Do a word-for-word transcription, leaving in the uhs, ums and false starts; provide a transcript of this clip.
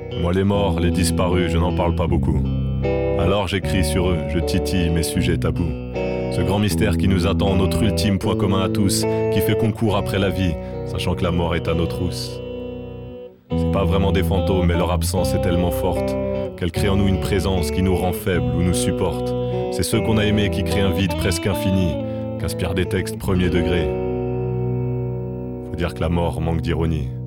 Moi les morts, les disparus, je n'en parle pas beaucoup. Alors j'écris sur eux, je titille mes sujets tabous. Ce grand mystère qui nous attend, notre ultime point commun à tous, qui fait qu'on court après la vie, sachant que la mort est à nos trousses. C'est pas vraiment des fantômes, mais leur absence est tellement forte qu'elle crée en nous une présence qui nous rend faibles ou nous supporte. C'est ceux qu'on a aimés qui créent un vide presque infini, qu'inspirent des textes premier degré. Faut dire que la mort manque d'ironie.